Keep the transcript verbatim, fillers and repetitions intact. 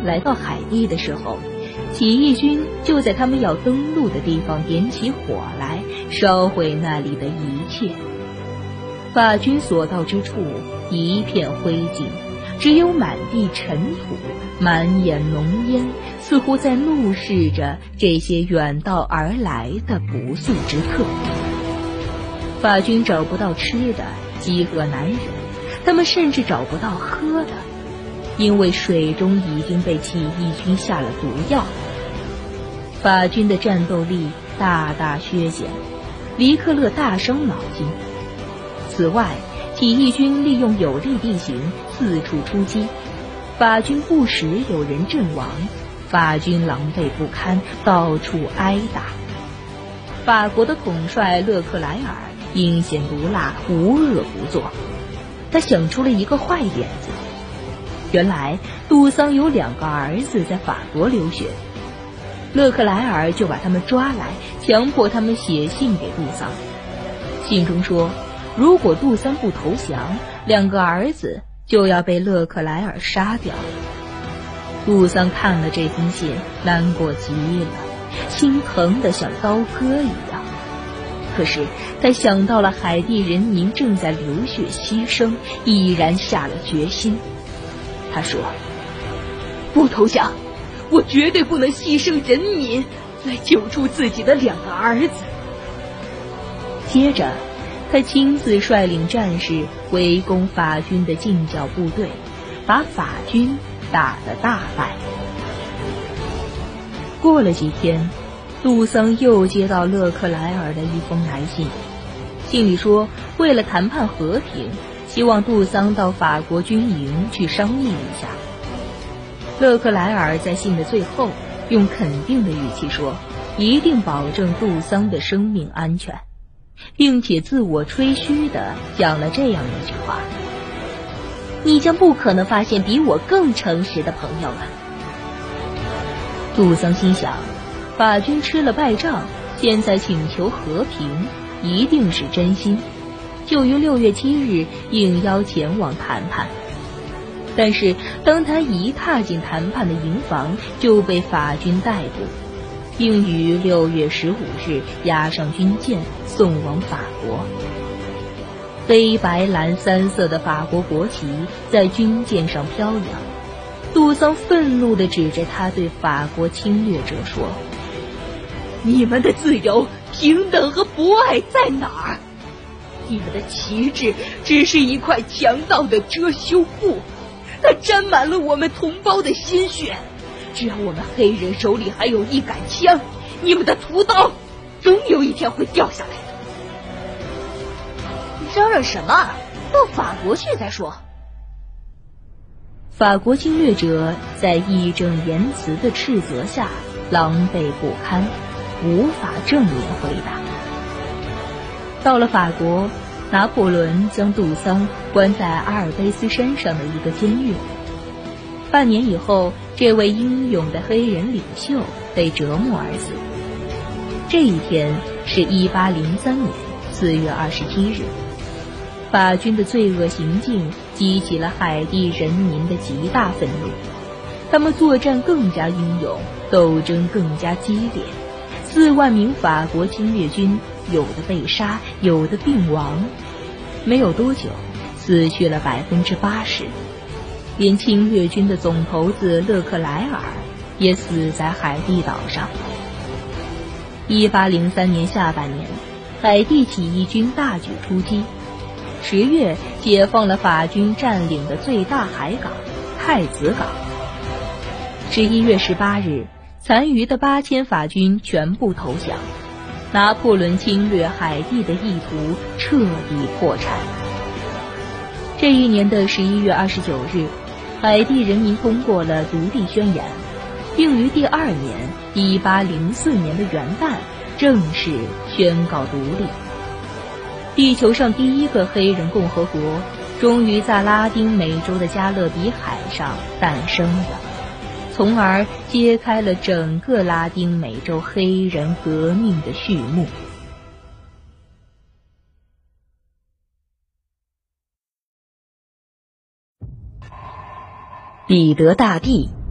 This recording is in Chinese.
军来到海地的时候，起义军就在他们要登陆的地方点起火来，烧毁那里的一切。法军所到之处一片灰烬，只有满地尘土，满眼浓烟，似乎在怒视着这些远道而来的不速之客。法军找不到吃的，饥饿难忍，他们甚至找不到喝的，因为水中已经被起义军下了毒药。法军的战斗力大大削减，黎克勒大伤脑筋。此外，起义军利用有利地形四处出击，法军不时有人阵亡，法军狼狈不堪，到处挨打。法国的统帅勒克莱尔阴险毒辣，无恶不作。他想出了一个坏点子。原来杜桑有两个儿子在法国留学，勒克莱尔就把他们抓来，强迫他们写信给杜桑。信中说，如果杜桑不投降，两个儿子就要被勒克莱尔杀掉。杜桑看了这封信，难过极了，心疼得像刀割一样。可是他想到了海地人民正在流血牺牲，毅然下了决心。他说，不投降，我绝对不能牺牲人民来救出自己的两个儿子。接着他亲自率领战士围攻法军的近剿部队，把法军打得大败。过了几天，杜桑又接到勒克莱尔的一封来信，信里说，为了谈判和平，希望杜桑到法国军营去商议一下。勒克莱尔在信的最后用肯定的语气说，一定保证杜桑的生命安全，并且自我吹嘘地讲了这样一句话，你将不可能发现比我更诚实的朋友了。杜桑心想，法军吃了败仗，现在请求和平一定是真心，就于六月七日应邀前往谈判。但是当他一踏进谈判的营房，就被法军逮捕，并于六月十五日押上军舰送往法国。黑白蓝三色的法国国旗在军舰上飘扬，杜桑愤怒地指着他对法国侵略者说，你们的自由、平等和博爱在哪儿？你们的旗帜只是一块强盗的遮羞布，它沾满了我们同胞的鲜血。只要我们黑人手里还有一杆枪，你们的屠刀总有一天会掉下来的。 嚷嚷什么？到法国去再说。 法国侵略者在义正言辞的斥责下狼狈不堪，无法正面回答。到了法国，拿破仑将杜桑关在阿尔卑斯山上的一个监狱。半年以后，这位英勇的黑人领袖被折磨而死。这一天是一八零三年四月二十一日。法军的罪恶行径激起了海地人民的极大愤怒，他们作战更加英勇，斗争更加激烈。四万名法国侵略军有的被杀，有的病亡，没有多久死去了百分之八十，连侵略军的总头子勒克莱尔也死在海地岛上。一八零三年下半年，海地起义军大举出击，十月解放了法军占领的最大海港太子港。十一月十八日，残余的八千法军全部投降，拿破仑侵略海地的意图彻底破产。这一年的十一月二十九日，海地人民通过了独立宣言，并于第二年一八零四年的元旦正式宣告独立。地球上第一个黑人共和国终于在拉丁美洲的加勒比海上诞生了，从而揭开了整个拉丁美洲黑人革命的序幕。彼得大帝